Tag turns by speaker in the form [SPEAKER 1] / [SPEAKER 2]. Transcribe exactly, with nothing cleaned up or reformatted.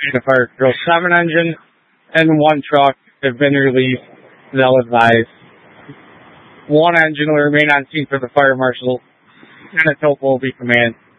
[SPEAKER 1] the fire control. Seven engine and one truck have been released. They'll advise. One engine will remain on scene for the fire marshal, and a topo will be commanded.